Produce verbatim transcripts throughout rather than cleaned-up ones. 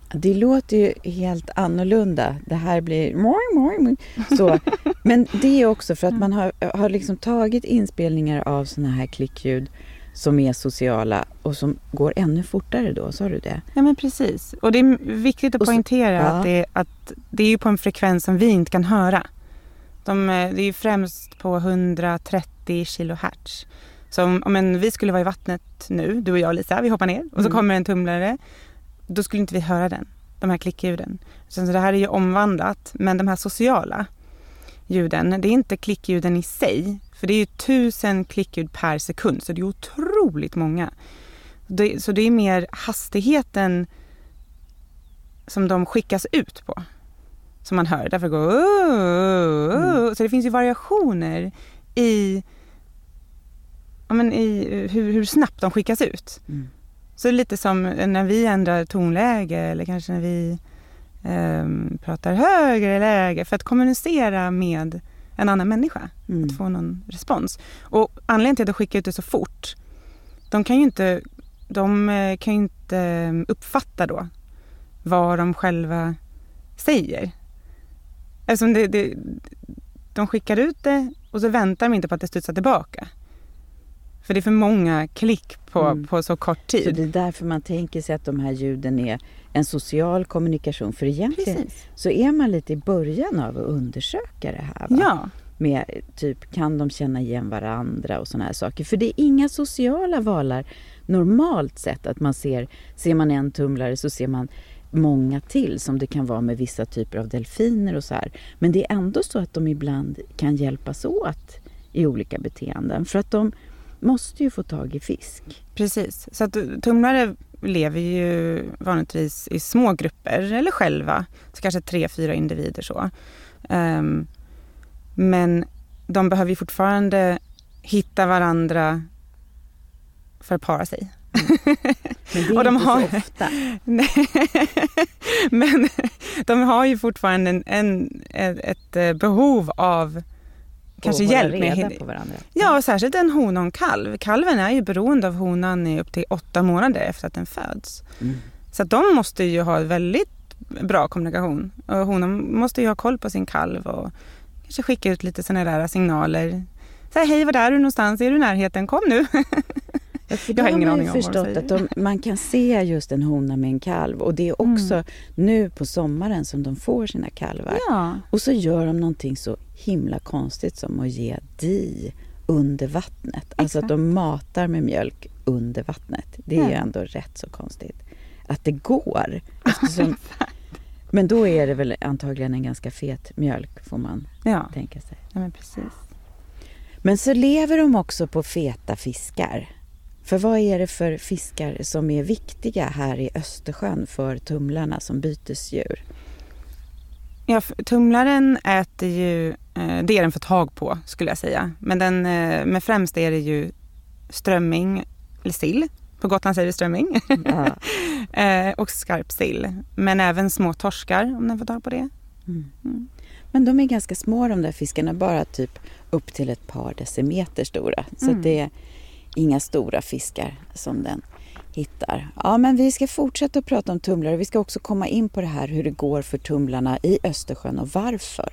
Det låter ju helt annorlunda. Det här blir... Så. Men det är också för att man har, har liksom tagit inspelningar av såna här klickljud som är sociala och som går ännu fortare då, sa du det? Ja, men precis. Och det är viktigt att så, poängtera ja. att, det, att det är ju på en frekvens som vi inte kan höra. De, det är ju främst på hundratrettio kilohertz. Så om, om en, vi skulle vara i vattnet nu, du och jag Lisa, vi hoppar ner och så mm. kommer en tumlare, då skulle inte vi höra den, de här klickljuden. Så det här är ju omvandlat, men de här sociala ljuden, det är inte klickljuden i sig, för det är ju tusen klickljud per sekund, så det är otroligt många. Det, så det är mer hastigheten som de skickas ut på, som man hör. Därför går oh, oh. Mm. Så det finns ju variationer i, ja, men i hur, hur snabbt de skickas ut. Mm. Så det är lite som när vi ändrar tonläge eller kanske när vi um, pratar högre läge för att kommunicera med en annan människa. Mm. Att få någon respons. Och anledningen till att skicka ut det så fort, de kan ju inte, de kan ju inte uppfatta då vad de själva säger. Eftersom det, det, de skickar ut det och så väntar de inte på att det studsar tillbaka. För det är för många klick på, mm. på så kort tid. Så det är därför man tänker sig att de här ljuden är en social kommunikation. För egentligen Precis. Så är man lite i början av att undersöka det här. Va? Ja. Med typ, kan de känna igen varandra och såna här saker. För det är inga sociala valar normalt sett att man ser, ser man en tumlare så ser man många till som det kan vara med vissa typer av delfiner och så här. Men det är ändå så att de ibland kan hjälpas åt i olika beteenden. För att de måste ju få tag i fisk. Precis. Så att tumlare lever ju vanligtvis i små grupper eller själva. Så kanske tre, fyra individer så. Um, men de behöver ju fortfarande hitta varandra för att para sig. Men det är och de inte har, så ofta. Men de har ju fortfarande en, en, ett, ett behov av kanske hjälp med på varandra. Ja, särskilt en hona och en kalv. Kalven är ju beroende av honan i upp till åtta månader efter att den föds. Mm. Så att de måste ju ha väldigt bra kommunikation. Och honan måste ju ha koll på sin kalv och kanske skicka ut lite sådana där signaler. Så här, hej, var är du någonstans? Är du i närheten? Kom nu! Ja, för jag har ingen aning om förstått att de, man kan se just en hona med en kalv. Och det är också mm. nu på sommaren som de får sina kalvar. Ja. Och så gör de någonting så himla konstigt som att ge di under vattnet. Exakt. Alltså att de matar med mjölk under vattnet. Det är ja. ju ändå rätt så konstigt. Att det går. Eftersom, men då är det väl antagligen en ganska fet mjölk får man ja. tänka sig. Ja, men precis. Men så lever de också på feta fiskar. För vad är det för fiskar som är viktiga här i Östersjön för tumlarna som bytesdjur? Ja, tumlaren äter ju, det är den för tag på skulle jag säga. Men den, med främst är det ju strömming eller sill. På Gotland säger vi strömming. Ja. Och skarpsill. Men även små torskar om den får tag på det. Mm. Mm. Men de är ganska små de där fiskarna, bara typ upp till ett par decimeter stora. Så mm. det är inga stora fiskar som den hittar. Ja, men vi ska fortsätta att prata om tumlare. Vi ska också komma in på det här hur det går för tumlarna i Östersjön och varför.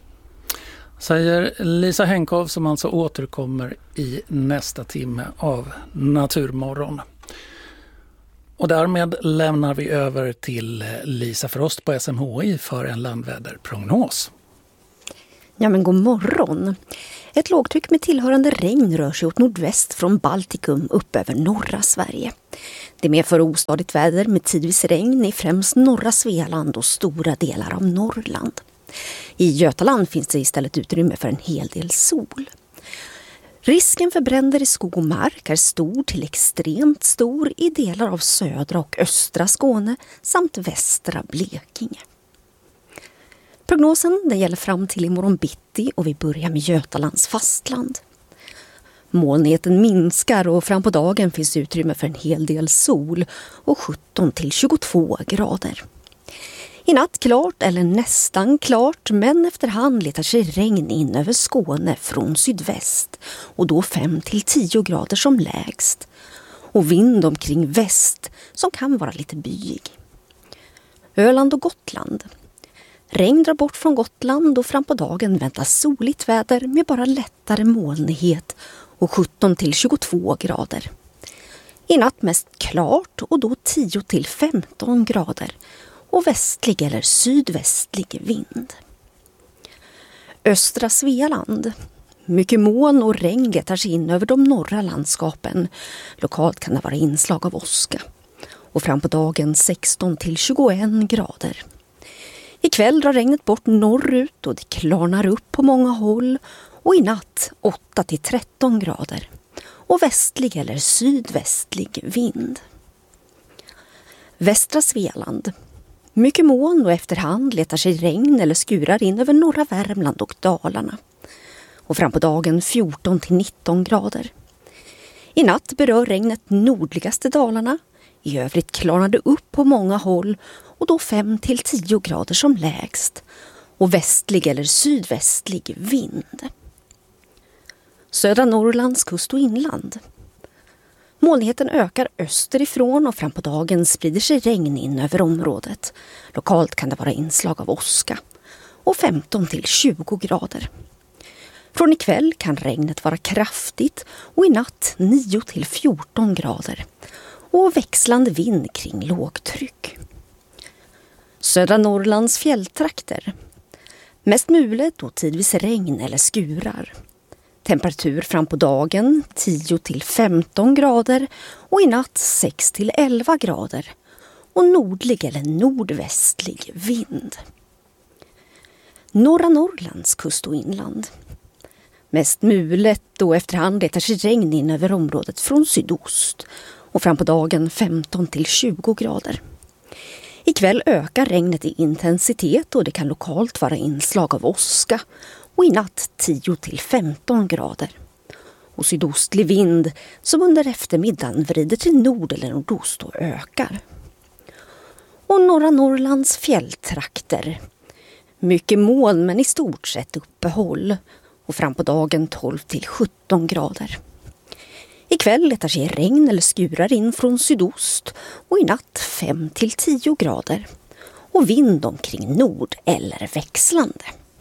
Säger Lisa Henkow som alltså återkommer i nästa timme av Naturmorgon. Och därmed lämnar vi över till Lisa Frost på S M H I för en landväderprognos. Ja, men god morgon. Ett lågtryck med tillhörande regn rör sig åt nordväst från Baltikum upp över norra Sverige. Det medför ostadigt väder med tidvis regn i främst norra Svealand och stora delar av Norrland. I Götaland finns det istället utrymme för en hel del sol. Risken för bränder i skog och mark är stor till extremt stor i delar av södra och östra Skåne samt västra Blekinge. Prognosen den gäller fram till imorgon bitti och vi börjar med Götalands fastland. Molnigheten minskar och fram på dagen finns utrymme för en hel del sol och sjutton till tjugotvå grader. I natt klart eller nästan klart, men efterhand letar sig regn in över Skåne från sydväst och då fem till tio grader som lägst. Och vind omkring väst som kan vara lite byig. Öland och Gotland. Regn drar bort från Gotland och fram på dagen väntas soligt väder med bara lättare molnighet och sjutton till tjugotvå grader. I natt mest klart och då tio till femton grader och västlig eller sydvästlig vind. Östra Svealand. Mycket moln och regn letar sig in över de norra landskapen. Lokalt kan det vara inslag av åska. Och fram på dagen sexton till tjugoett grader. Ikväll drar regnet bort norrut och det klarnar upp på många håll. Och i natt åtta till tretton grader. Och västlig eller sydvästlig vind. Västra Svealand. Mycket moln och efterhand letar sig regn eller skurar in över norra Värmland och Dalarna. Och fram på dagen fjorton till nitton grader. I natt berör regnet nordligaste Dalarna. I övrigt klarnar det upp på många håll och då fem till tio grader som lägst. Och västlig eller sydvästlig vind. Södra Norrlands kust och inland. Molnigheten ökar österifrån och fram på dagen sprider sig regn in över området. Lokalt kan det vara inslag av åska. Och femton till tjugo grader. Från ikväll kan regnet vara kraftigt och i natt nio till fjorton grader. Och växlande vind kring lågtryck. Södra Norrlands fjälltrakter. Mest mulet och tidvis regn eller skurar. Temperatur fram på dagen tio till femton grader och i natt sex till elva grader. Och nordlig eller nordvästlig vind. Norra Norrlands kust och inland. Mest mulet och efterhand letar sig regn in över området från sydost. Och fram på dagen femton till tjugo grader. Ikväll ökar regnet i intensitet och det kan lokalt vara inslag av åska. Och i natt tio till femton grader. Och sydostlig vind som under eftermiddagen vrider till nord eller nordost och ökar. Och norra Norrlands fjälltrakter. Mycket moln men i stort sett uppehåll. Och fram på dagen tolv till sjutton grader. Ikväll letar sig regn eller skurar in från sydost och i natt fem till tio grader. Och vind omkring nord eller växlande.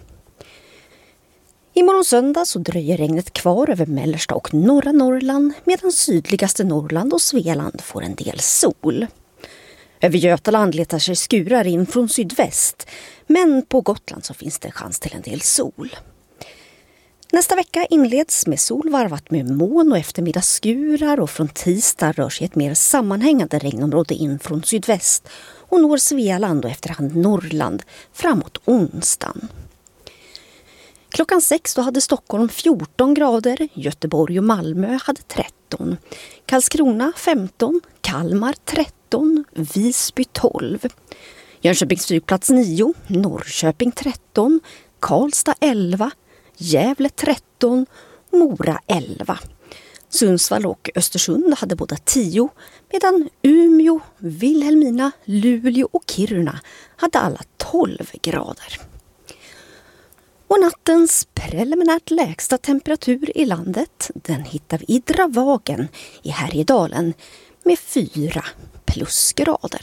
Imorgon söndag så dröjer regnet kvar över mellersta och norra Norrland medan sydligaste Norrland och Svealand får en del sol. Över Götaland letar sig skurar in från sydväst men på Gotland så finns det chans till en del sol. Nästa vecka inleds med sol varvat med moln och eftermiddagsskurar och från tisdag rör sig ett mer sammanhängande regnområde in från sydväst och når Svealand och efterhand Norrland framåt onsdagen. Klockan sex då hade Stockholm fjorton grader, Göteborg och Malmö hade tretton, Karlskrona femton, Kalmar tretton, Visby tolv, Jönköpings flygplats nio, Norrköping tretton, Karlstad elva, Gävle tretton, Mora elva. Sundsvall och Östersund hade båda tio medan Umeå, Vilhelmina, Luleå och Kiruna hade alla tolv grader. Och nattens preliminärt lägsta temperatur i landet den hittar vi i Dravagen i Härjedalen med fyra plusgrader.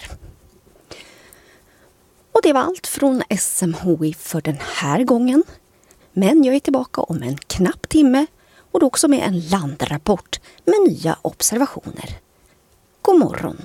Och det var allt från S M H I för den här gången. Men jag är tillbaka om en knapp timme och då också med en landrapport med nya observationer. God morgon!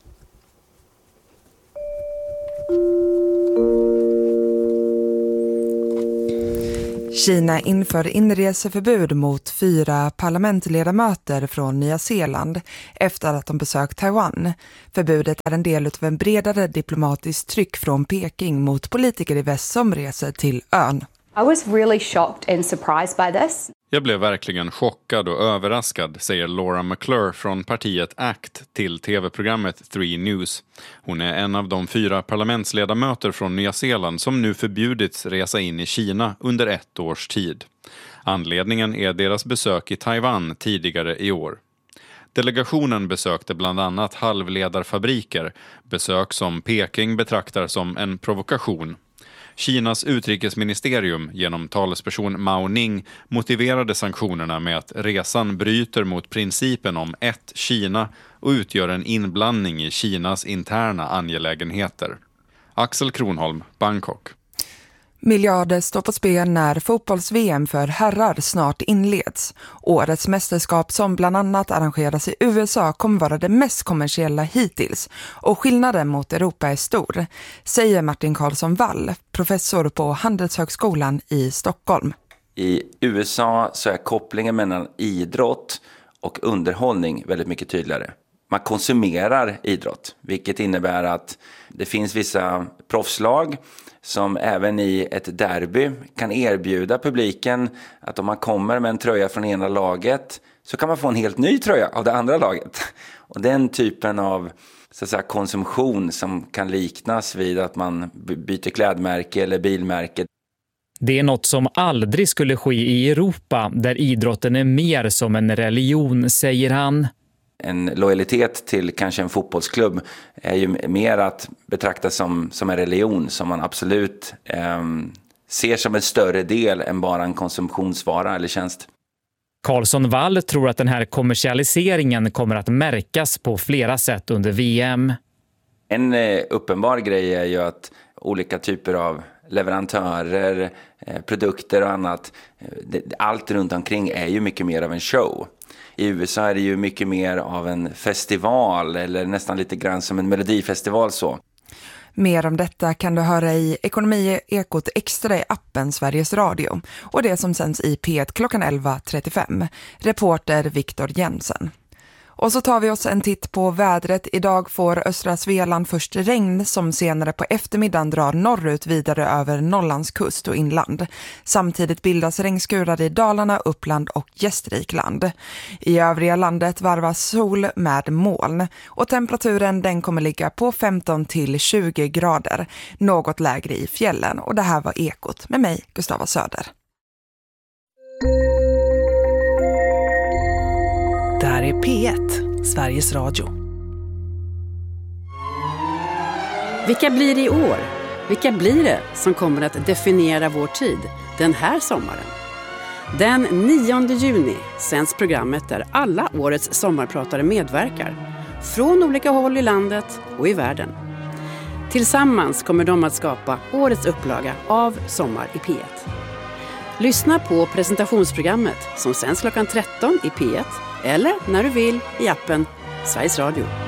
Kina inför inreseförbud mot fyra parlamentsledamöter från Nya Zeeland efter att de besökt Taiwan. Förbudet är en del av en bredare diplomatisk tryck från Peking mot politiker i väst som reser till ön. I was really shocked and surprised by this. Jag blev verkligen chockad och överraskad, säger Laura McClure från partiet A C T till tv-programmet Three News. Hon är en av de fyra parlamentsledamöter från Nya Zeeland som nu förbjudits resa in i Kina under ett års tid. Anledningen är deras besök i Taiwan tidigare i år. Delegationen besökte bland annat halvledarfabriker, besök som Peking betraktar som en provokation. Kinas utrikesministerium genom talesperson Mao Ning motiverade sanktionerna med att resan bryter mot principen om ett Kina och utgör en inblandning i Kinas interna angelägenheter. Axel Kronholm, Bangkok. Miljarder står på spel när fotbolls-V M för herrar snart inleds. Årets mästerskap som bland annat arrangeras i U S A kommer vara det mest kommersiella hittills. Och skillnaden mot Europa är stor, säger Martin Karlsson Wall, professor på Handelshögskolan i Stockholm. I U S A så är kopplingen mellan idrott och underhållning väldigt mycket tydligare. Man konsumerar idrott, vilket innebär att det finns vissa proffslag som även i ett derby kan erbjuda publiken att om man kommer med en tröja från ena laget så kan man få en helt ny tröja av det andra laget. Och den typen av så att säga, konsumtion som kan liknas vid att man byter klädmärke eller bilmärke. Det är något som aldrig skulle ske i Europa där idrotten är mer som en religion, säger han. En lojalitet till kanske en fotbollsklubb är ju mer att betrakta som, som en religion som man absolut eh, ser som en större del än bara en konsumtionsvara eller tjänst. Karlsson Wall tror att den här kommersialiseringen kommer att märkas på flera sätt under V M. En eh, uppenbar grej är ju att olika typer av leverantörer, eh, produkter och annat, eh, det, allt runt omkring är ju mycket mer av en show. I U S A är det ju mycket mer av en festival eller nästan lite grann som en melodifestival så. Mer om detta kan du höra i Ekonomi-ekot extra i appen Sveriges Radio och det som sänds i P ett klockan elva trettiofem. Reporter Viktor Jensen. Och så tar vi oss en titt på vädret. Idag får östra Svealand först regn som senare på eftermiddagen drar norrut vidare över Norrlands kust och inland. Samtidigt bildas regnskurar i Dalarna, Uppland och Gästrikland. I övriga landet varvas sol med moln och temperaturen den kommer ligga på femton till tjugo grader, något lägre i fjällen. Och det här var Ekot med mig, Gustava Söder. Det här är P ett, Sveriges Radio. Vilka blir det i år? Vilka blir det som kommer att definiera vår tid den här sommaren? Den nionde juni sänds programmet där alla årets sommarpratare medverkar. Från olika håll i landet och i världen. Tillsammans kommer de att skapa årets upplaga av Sommar i P ett. Lyssna på presentationsprogrammet som sänds klockan tretton i P ett eller när du vill i appen Sveriges Radio.